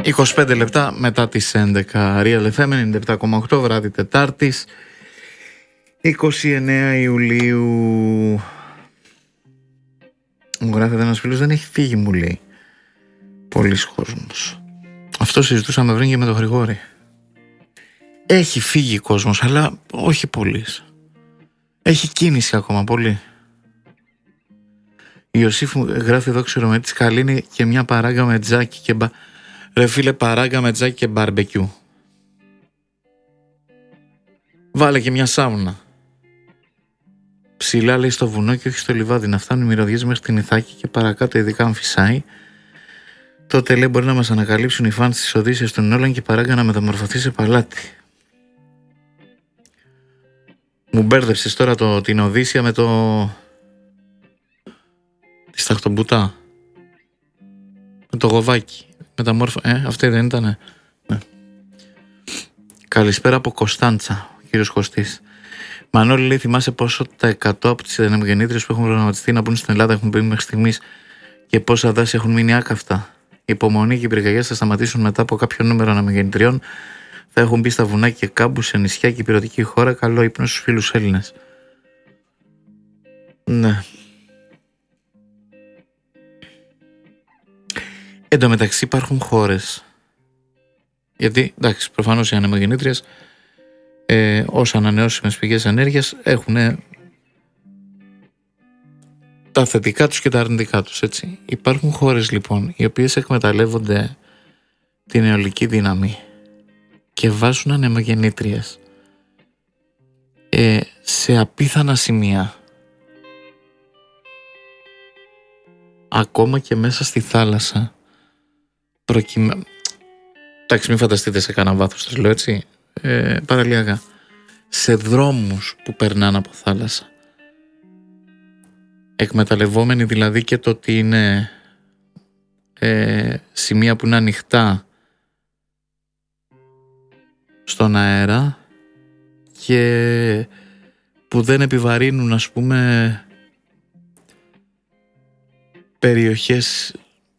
25 λεπτά μετά τις 11. Real FM 97,8, βράδυ Τετάρτης 29 Ιουλίου. Μου γράφει εδώ ένας φίλος, δεν έχει φύγει, μου λέει, πολλοί κόσμος. Αυτό συζητούσαμε πριν και με τον Γρηγόρη. Έχει φύγει κόσμος, αλλά όχι πολλής. Έχει κίνηση ακόμα πολύ. Η Ιωσήφ μου γράφει εδώ, ξέρω με τη Σκαλίνη και μια παράγκα με τζάκι και ρε φίλε, παράγκα με τζάκι και μπαρμπεκιού. Βάλε και μια σάουνα. Ψηλά, λέει, στο βουνό και όχι στο λιβάδι. Να φτάνουν οι μυρωδιές μέχρι την Ιθάκη και παρακάτω, ειδικά αν φυσάει. Τότε, λέει, μπορεί να μας ανακαλύψουν οι φανς της Οδύσσειας των Νόλαν και παράγκα να μεταμορφωθεί σε παλάτι. Μου μπέρδεψες τώρα την Οδύσσεια με τη Σταχτομπουτά. Με το γοβάκι. Αυτή δεν ήτανε? Ναι. Καλησπέρα από Κωνσταντσα, ο κύριος Κωστής. Μανώλη, λέει, θυμάσαι πόσο τα 100 από τις ανεμογεννήτριες που έχουν προγραμματιστεί να μπουν στην Ελλάδα έχουν μπει μέχρι στιγμής και πόσα δάση έχουν μείνει άκαυτα? Η υπομονή και οι πυρκαγιές θα σταματήσουν μετά από κάποιο νούμερο ανεμογεννητριών. Θα έχουν μπει στα βουνά και κάμπους σε νησιά και υπηρετική χώρα. Καλό ύπνο στους φίλους Έλληνες. Ναι. Εν τω μεταξύ υπάρχουν χώρες, γιατί εντάξει, προφανώς οι ανεμογεννήτριες ως ανανεώσιμες πηγές ενέργειας έχουν τα θετικά τους και τα αρνητικά τους, έτσι. Υπάρχουν χώρες λοιπόν οι οποίες εκμεταλλεύονται την αιωλική δύναμη και βάζουν ανεμογεννήτριες σε απίθανα σημεία, ακόμα και μέσα στη θάλασσα, εντάξει, μην φανταστείτε σε κανένα βάθος, το λέω έτσι, παραλιακά, σε δρόμους που περνάνε από θάλασσα, εκμεταλλευόμενοι δηλαδή και το ότι είναι σημεία που είναι ανοιχτά στον αέρα και που δεν επιβαρύνουν, ας πούμε, περιοχές